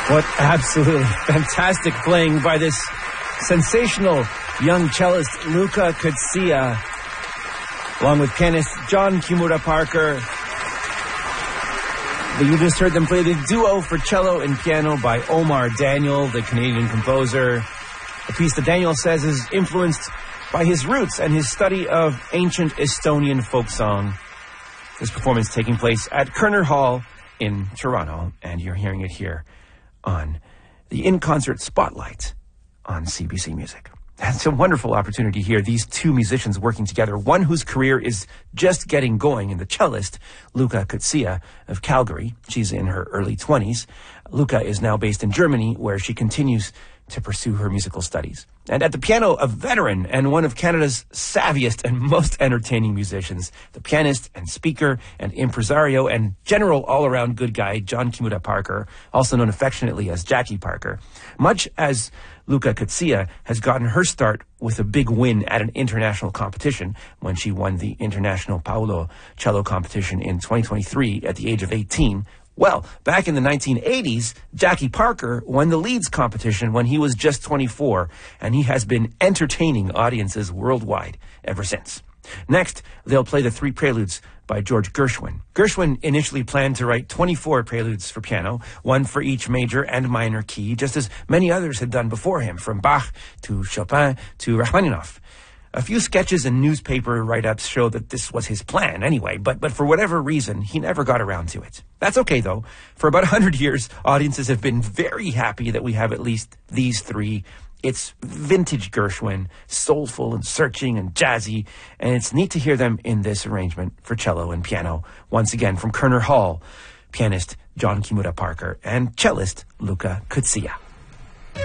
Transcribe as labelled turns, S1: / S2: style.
S1: What absolutely fantastic playing by this sensational young cellist, Luca Kutsia, along with pianist John Kimura Parker. You just heard them play the duo for cello and piano by Omar Daniel, the Canadian composer. A piece that Daniel says is influenced by his roots and his study of ancient Estonian folk song. This performance taking place at Kerner Hall in Toronto, and you're hearing it here on the In-Concert Spotlight on CBC Music. It's a wonderful opportunity here. These two musicians working together, one whose career is just getting going in the cellist, Luca Kutsia of Calgary. She's in her early 20s. Luca is now based in Germany, where she continues to pursue her musical studies. And at the piano, a veteran and one of Canada's savviest and most entertaining musicians, the pianist and speaker and impresario and general all-around good guy, John Kimura Parker, also known affectionately as Jackie Parker. Much as Luca Kutsia has gotten her start with a big win at an international competition when she won the International Paolo Cello Competition in 2023 at the age of 18. Well, back in the 1980s, Jackie Parker won the Leeds competition when he was just 24, and he has been entertaining audiences worldwide ever since. Next, they'll play the 3 preludes by George Gershwin. Gershwin initially planned to write 24 preludes for piano, one for each major and minor key, just as many others had done before him, from Bach to Chopin to Rachmaninoff. A few sketches and newspaper write-ups show that this was his plan anyway, but for whatever reason, he never got around to it. That's okay, though. For about 100 years, audiences have been very happy that we have at least these 3. It's vintage Gershwin, soulful and searching and jazzy, and it's neat to hear them in this arrangement for cello and piano. Once again, from Kerner Hall, pianist John Kimura Parker and cellist Luca Kutsia.